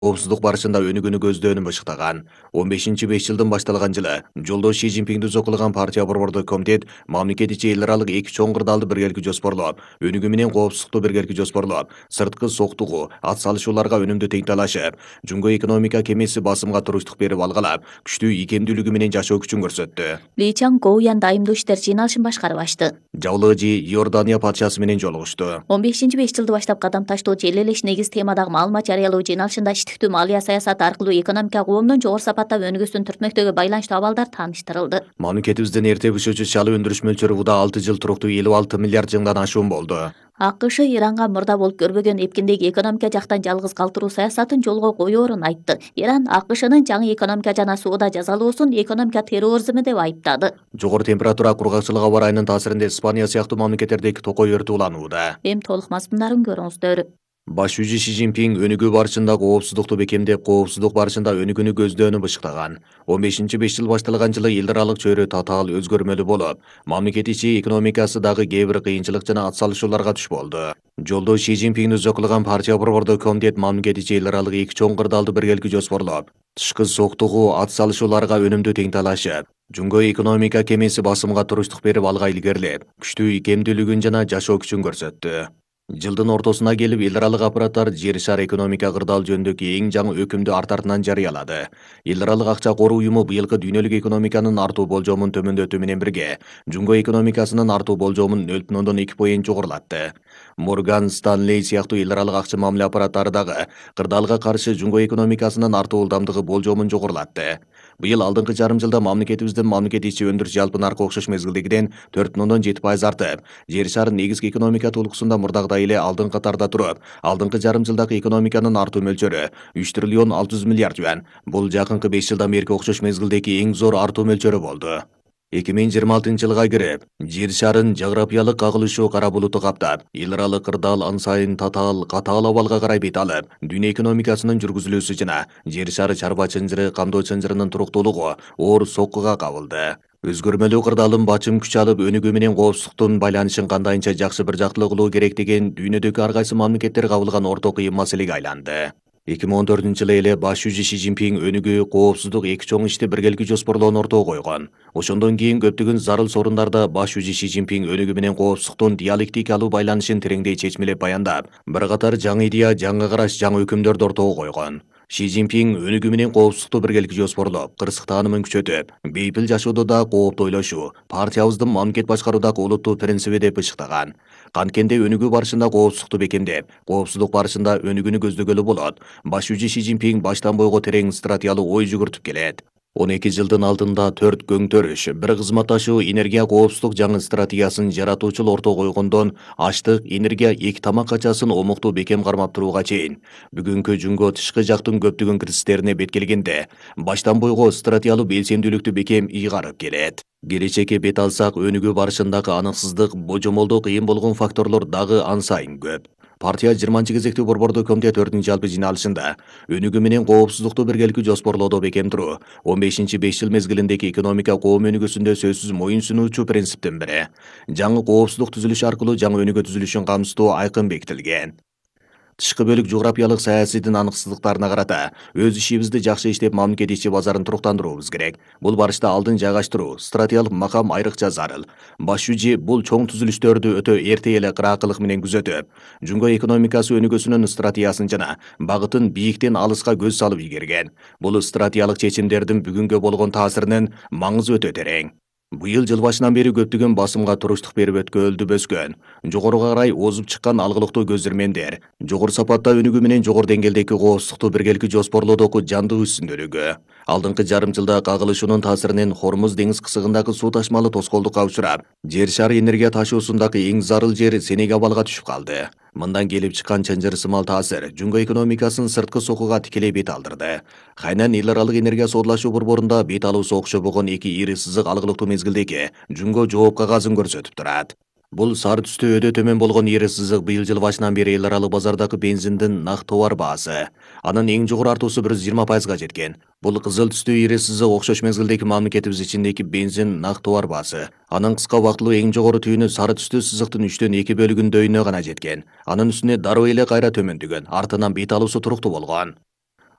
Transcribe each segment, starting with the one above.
Коопсуздук барышында өнүгүүнү көздөөнү бышыктаган 15-5 жылдын башталган жылы жолдош Ши Цзиньпиңди зокулаган партия борбордук комитет мамлекет ичи эл аралык эки чоң кырдаалды биргеликке жоспорлоп, өнүгүү менен коопсуздукту биргеликке жоспорлоп, сырткы соктугу, ат салышууларга өнүмдүү тең талашып, жумго экономика кемеси басымга туруштук берип алгалап, күчтүү ийкемдүүлүгү менен жашоо күчүн көрсөттү. Ли Чан Гоуян дайымдуу иштер жыйналышын башкарып ачты. Жавлыжы Иордания патшасы менен жолугушту. 15-5 жылды баштап кадам таштоочу эл элеш негиз темадагы маалымат жарыялоо жыйналышында иштиктүү малия саясаты аркылуу экономика коомдун жогору сапатта өнүгүүсүн түртмөктөгү байланыштуу абалдар тааныштырылды. Мамлекетибиздин эрте бышуучу чалы өндүрүш мөлчөрү буда 6 жыл туруктуу 56 миллиард жылдан ашуун болду. АКШ Иранга мурда болуп көрбөгөн эпкиндеги экономика жактан жалгыз калтыруу саясатын жолго коёорун айтты. Иран АКШнын жаңы экономика жана соода жазалоосун экономика терроризми деп айыптады. Жогору температура, кургакчылык аба ырайынын таасиринде Испания сыяктуу мамлекеттердеги токой өртү уланууда. Эми толук мазмундарын көрүңүздөр. Баш жүзү Ши Цзиньпиң өнүгүү барышында коопсуздукту бекемдеп, коопсуздук барышында өнүгүүнү көздөөнү бышыктаган. 15-5 жыл башталган жылы эл аралык чөйрө татаал өзгөрмөлүү болуп, мамлекет ичи экономикасы дагы кээ бир кыйынчылык жана ат салышууларга туш болду. Жолдош Ши Цзиньпиңди зокулаган партия борбордук комитет мамлекет ичи эл аралык эки чоң кырдаалды биргеликке жоспорлоп, тышкы соктугу, ат салышууларга өнүмдүү тең талашып, жумго экономика кемеси басымга туруштук берип алга илгерилеп, күчтүү ийкемдүүлүгүн жана жашоо күчүн көрсөттү. Жылдын ортосуна келип эл аралык аппараттар жер шар экономика кырдаал жөнүндөгү эң жаңы өкүмдү арт артынан жарыялады. Эл аралык акча коруу уюму быйылкы дүйнөлүк экономиканын артуу болжомун төмөндөтүү менен бирге, жумго экономикасынын артуу болжомун 0,2 поинт жогорулатты. Морган Станлей сыяктуу эл аралык акча мамиле аппараттары дагы кырдаалга каршы жумго экономикасынын артуу ылдамдыгы болжомун жогорулатты. Быйыл алдыңкы жарым жылда мамлекетибиздин мамлекет ичи өндүрүш жалпы наркы окшош мезгилдегиден 4,7% артып, жер шарын негизги экономика толукусунда мурдагыдай эле алдыңкы катарда туруп, алдыңкы жарым жылдагы экономиканын артуу мөлчөрү 3 триллион 600 миллиард юан. Бул жакынкы 5 жылдан берки окшош мезгилдеги эң зор артуу мөлчөрү болду. 2026-жылга кирип, жер шарын жаграпиялык кагылышуу кара булуту каптап, эл аралык кырдаал ан сайын татаал, катаал абалга карай бет алып, дүйнө экономикасынын жүргүзүлүүсү жана жер шары чарба чынжыры, камдоо чынжырынын туруктуулугу оор соккуга кабылды. Өзгөрмөлүү кырдаалдын бачым күч алып, өнүгүү менен коопсуздуктун байланышын кандайынча жакшы бир жактылуу кылуу керек деген дүйнөдөгү ар кайсы мамлекеттер кабылган орток кыйын маселеге айланды. 2014-жылы эле баш жүзү Ши Цзиньпиң өнүгүү, коопсуздук эки чоң ишти биргеликке жоспорлоону ортого койгон. Ошондон кийин көптөгөн зарыл сорундарда баш жүзү Ши Цзиньпиң өнүгүү менен коопсуздуктун диалектикалуу байланышын тереңдей чечмелеп баяндап, бир катар жаңы идея, жаңы караш, жаңы өкүмдөрдү ортого койгон. Ши Цзиньпиң өнүгүү менен коопсуздукту биргеликке жоспорлоп, кырсык таанымын күчөтүп, бейпил жашоодо да кооптуу ойлошуу, партиябыздын мамлекет башкаруудагы олуттуу принциби деп бышыктаган. Канткенде өнүгүү барышында коопсуздукту бекемдеп, коопсуздук барышында өнүгүүнү көздөгөлү болот. Баш жүзү Ши Цзиньпиң баштан бойго терең стратегиялуу ой жүгүртүп келет. 12 жылдын алдында 4 көңтөрүш, бир кызматташуу энергия коопсуздук жаңы стратегиясын жаратуучул ортого койгондон аштык, энергия, эки тамак качасын омуктуу бекем кармап турууга чейин бүгүнкү жумго тышкы жактын көптөгөн кризистерине бет келгенде баштан бойго стратегиялуу белсемдүүлүктү бекем ыйгарып келет. Келечекке бет алсак, өнүгүү барышындагы аныксыздык, божомолдоо кыйын болгон факторлор дагы ан сайын көп. Партия 20-кезектүү борбордук комитет 4 жалпы жыйналышында өнүгүү менен коопсуздукту биргеликке жоспорлоодо бекем туруу 15-5 жыл мезгилиндеги экономика коом өнүгүүсүндө сөзсүз моюн сунуучу принциптин бири. Жаңы коопсуздук түзүлүшү аркылуу жаңы өнүгүү түзүлүшүн камсыздоо айкын бекитилген. Тышкы бөлүк жографиялык саясийдин аныксыздыктарына карата өз ишибизди жакшы иштеп, мамлекет ичи базарын туруктандырууубуз керек. Бул барышта алдын жайгаштыруу, стратегиялык макам айрыкча зарыл. Баш жүзү бул чоң түзүлүштөрдү өтө эрте эле кыраакылык менен күзөтүп, жумго экономикасы өнүгүүсүнүн стратегиясын жана багытын бийиктен алыска көз салып ийгерген. Бул стратегиялык чечимдердин бүгүнгө болгон таасиринин маңызы өтө терең. Быйыл жыл башынан бери көптөгөн басымга туруштук берип өткөлдү өскөн, жогоруга карай озуп чыккан алгылыктуу көзөрмөндөр, жогору сапатта өнүгүү менен жогору деңгээлдеги коопсуздукту биргеликке жоспорлоодогу жандуу үстүндөлүгү. Алдыңкы жарым жылда кагылышуунун таасиринен Хормуз деңиз кысыгындагы суу ташмалы тоскоолдукка учурап, жер шары энергия ташуусундагы эң зарыл жер Сенегалга түшүп калды. Мындан келип чыккан чынжыр сымал таасир жумго экономикасын сырткы сокууга тикелей бет алдырды. Хайнан эл аралык энергия соодалашуу борборунда бет алуусу окшобогон эки ири сызык алгылыктуу мезгилдеги жумго жооп кагазын көрсөтүп турат. Бул сары түстө өдө төмөн болгон ири сызык быйыл жыл башынан бери эл аралык базардагы бензиндин нак товар баасы. Анын эң жогору артуусу 120%га жеткен. Бул кызыл түстүү ири сызык окшош мезгилдеги мамлекетибиз ичиндеги бензин нак товар баасы. Анын кыска убактылуу эң жогору түйүнү сары түстүү сызыктын 3/2 бөлүгүндө гана жеткен. Анын үстүнө дароо эле кайра төмөндөгөн, артынан бет алуусу туруктуу болгон.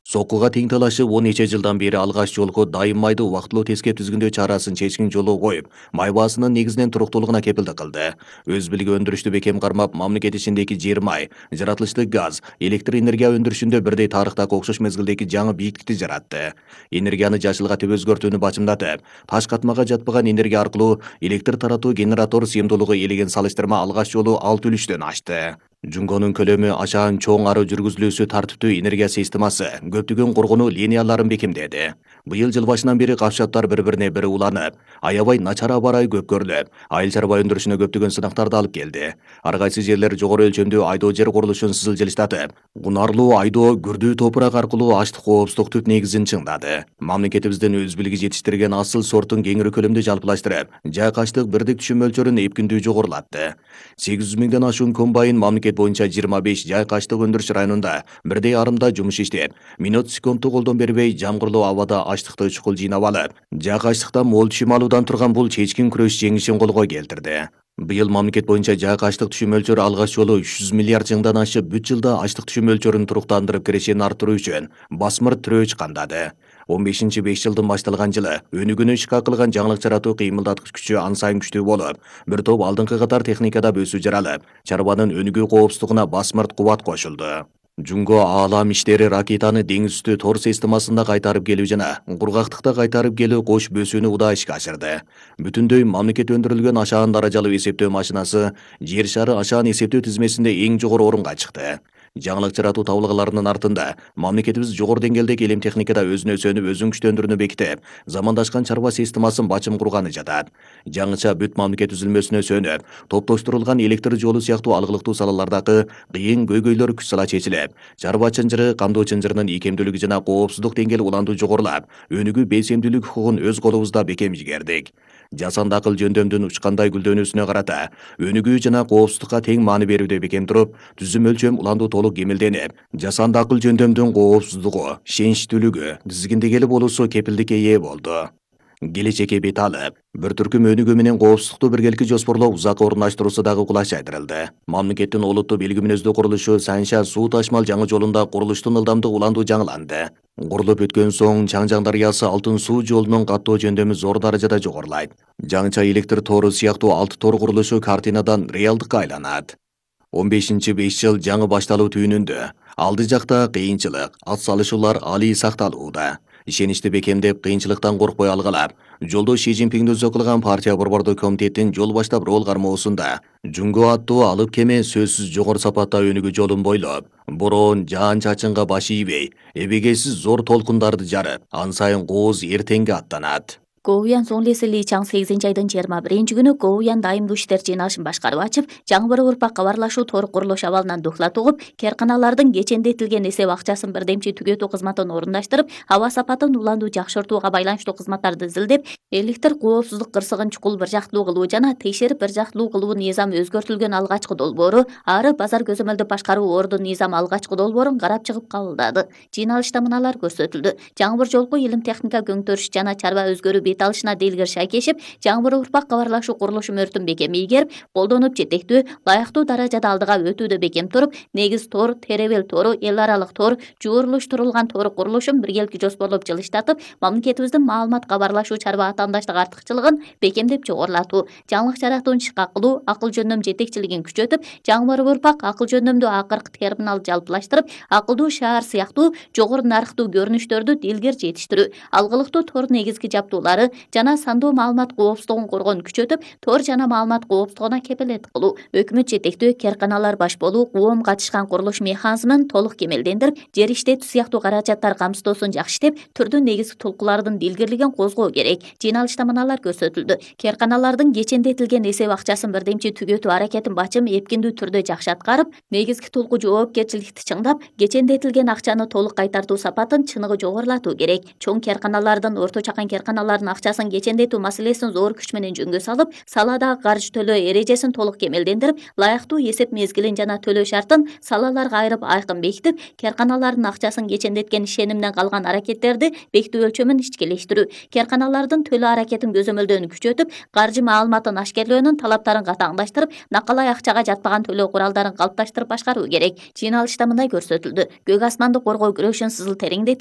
Сокуга тең талашып 10 нече жылдан бери алгач жолку дайым майды убактылуу тескеп түзгүндө чарасын чечкин жолу коюп, май баасынын негизинен туруктуулугуна кепилдик кылды. Өз билиги өндүрүштү бекем кармап, мамлекет ичиндеги жер май, жаратылыштык газ, электр энергия өндүрүшүндө бирдей тарыхтагы окшош мезгилдеги жаңы бийиктикти жаратты. Энергияны жашылгатып өзгөртүүнү бачымдатып, таш катмага жатпаган энергия аркылуу электр таратуу генератор сыйымдуулугу элеген салыштырма алгач жолу 6 үлүштөн ашты. Жунгонун көлөмү ашаан чоң ары жүргүзүлүүсү тартиптүү энергия системасы көптөгөн коргонуу линияларын бекемдеди. Быйыл жыл башынан бери капшаттар бири-бирине бири уланып, аябай начар аба ырайы көпкөрүлүп, айыл чарба өндүрүшүнө көптөгөн сынактарды алып келди. Ар кайсы жерлер жогору өлчөмдүү айдоо жер курулушун сызылжилыштатып, кунарлуу айдоо күрдүү топурак аркылуу аштык коопсуздук түп негизин чыңдады. Мамлекетибиздин өз билиги жетиштирген асыл сортун кеңири көлөмдө жалпылаштырып, жайк аштык бирдик түшүм мөлчөрүн эпкиндүү жогорулатты. 800 миңден ашуун комбайн мамлекет боюнча 25 жайк аштык өндүрүш районунда бирдей арымда жумуш иштеп, минут секундту колдон бербей жамгырлуу абада аштыкты чукул жыйнап алып, жайк аштыктан мол түшүм алуудан турган бул чечкин күрөш жеңишин колго келтирди. Быйыл мамлекет боюнча жайк аштык түшүм мөлчөрү алгач жолу 300 миллиард жыңдан ашып, бүт жылда аштык түшүм мөлчөрүн туруктандырып кирешени арттыруу үчүн басмыр тирөөч кандады. 15-5 жылдын башталган жылы өнүгүүнү ишке кылган жаңылык жаратуу кыймылдаткыч күчү ан сайын күчтүү болуп, бир топ алдыңкы катар техникада өсүү жаралып, чарбанын өнүгүү коопсуздугуна басмырт кубат кошулду. Жунго аалам иштери ракетаны деңиз үстү тор системасында кайтарып келүү жана кургактыкта кайтарып келүү кош бөсүүнү удаа ишке ашырды. Бүтүндөй мамлекет өндүрүлгөн ашаан даражалуу эсептөө машинасы жер шары ашаан эсептөө тизмесинде эң жогору орунга чыкты. Жаңылык жаратуу табылгаларынын артында мамлекетибиз жогору деңгээлдеги илим техникада өзүнө сөнүп, өзүн күчтөндүрүүнү бекитип, замандашкан чарба системасын бачым курганы жатат. Жаңыча бүт мамлекет түзүлмөсүнө сөнүп, топтоштурулган электр жолу сыяктуу алгылыктуу салалардагы кыйын көйгөйлөр күч сала чечилип, чарба чынжыры, кандоо чынжырынын ийкемдүүлүгү жана коопсуздук деңгээли уланду жогорулап, өнүгүү белсемдүүлүк укугун өз колубузда бекем ийгердик. Жасанды акыл жөндөмдүн учкандай гүлдөнүүсүнө карата өнүгүү жана коопсуздукка тең маани берүүдө бекем туруп, түзүм өлчөм уланду толук кемелденип, жасанды акыл жөндөмдүн коопсуздугу, ишеничтүүлүгү, тизгиндегели болуусу кепилдикке ээ болду. Келечекке бет алып, бир түркүм өнүгүү менен коопсуздукту биргеликти жоспорлоо узакка орундаштыруусу дагы кулаш айдырылды. Мамлекеттин олуттуу белги мүнөздүү курулушу Санша суу ташмал жаңы жолунда курулуштун ылдамдык уланду жаңыланды. Курулуп өткөн соң Чаңжаң дарыясы алтын суу жолунун каттоо жөндөмү зор даражада жогорулайт. Жаңыча электр тору сыяктуу 6 тор курулушу картинадан реалдыкка айланат. 15-5 жыл жаңы башталуу түйүнүндө алды жакта кыйынчылык, ат салышуулар алий сакталууда. Ишеничти бекемдеп, кыйынчылыктан коркпой алгалап, жолдо Ши Цзиньпиңди өзү кылган партия борбордук комитеттин жол баштап рол кармоосунда Жунго аттуу алып кеме сөзсүз жогору сапатта өнүгүү жолун бойлоп, бороон жаан чачынга баш ийбей, эбегейсиз зор толкундарды жарып, ан сайын кооз эртеңге аттанат. Гоуян Сонлеси Ли Чаң 8 айдын 21 күнү Гоуян дайымдуу иштер жыйналышын башкарып ачып, жаңы бір урпак кабарлашуу тор курулуш абалынан духлат угуп, керканалардын кечендетилген эсеп акчасын бирдемчи түгөтүү кызматын орундаштырып, аба сапатын уланду жакшыртууга байланыштуу кызматтарды изилдеп, электр коопсуздук кырсыгын чукул бир жактылуу кылуу жана текшерип бир жактылуу кылуу низамы өзгөртүлгөн алгачкы долбоору, ары базар көзөмөлдү башкаруу ордун низамы алгачкы долбоорун карап чыгып кабылдады. Жыйналышта мыналар көрсөтүлдү. Жаңы бір жолку илим техника көңтөрүш жана чарба өзгөрүү бет алышына делгир шайкешип, жаңы бір урпак кабарлашуу курулушу мөртүн бекем ийгерип, колдонуп жетектүү, лайыктуу даражада алдыга өтүүдө бекем туруп, негиз тор, теребел тору, эл аралык тор, жууруштурулган тор курулушун биргеликти жоспорлоп жылыштатып, мамлекетибиздин маалымат кабарлашуу чарба атаандаштык артыкчылыгын бекемдеп жогорулатуу, жаңылык жаратууну ишке кылуу, акыл жөндөм жетекчилигин күчөтүп, жаңы бір урпак акыл жөндөмдүү акыркы терминалды жалпылаштырып, акылдуу шаар сыяктуу жогору нарыктуу көрүнүштөрдү дилгер жетиштирүү, алгылыктуу тор негизги жаптуулары жана сандуу маалымат коопсуздугун коргоону күчөтүп, тор жана маалымат коопсуздугуна кепилет кылуу, өкмөт жетектүү керканалар баш болуу, коом катышкан курулуш механизмин толук кемелдендирип, жер иштетүү сыяктуу каражаттар камсыздоосун жакшы иштеп, түрдүү негизги тулкулардын дилгирлигин козгоо керек. Жыйналышта мыналар көрсөтүлдү. Керканалардын кечендетилген эсеп акчасын бирдемчи түгөтүү аракетин бачым эпкиндүү түрдө жакшы аткарып, негизги тулку жоопкерчиликти чыңдап, кечендетилген акчаны толук кайтартуу сапатын чыныгы жогорулатуу керек. Чоң керканалардын, орто чакан керканалардын акчасын кечендетүү маселесин зор күч менен жөнгө салып, саладагы каржы төлөө эрежесин толук кемелдендирип, ылайыктуу эсеп мезгилин жана төлөө шартын салаларга айырып айкын бекитип, карканалардын акчасын кечендеткен ишенимден калган аракеттерди бекитүү өлчөмүн ичкелештирүү, карканалардын төлөө аракетин көзөмөлдөөнү күчөтүп, каржы маалыматын ашкерлөөнүн талаптарын катаңдаштырып, накалай акчага жатпаган төлөө куралдарын калыпташтырып башкаруу керек. Жыйналышта мындай көрсөтүлдү. Көк асманды коргоо күрөшүн сызыл тереңдетип,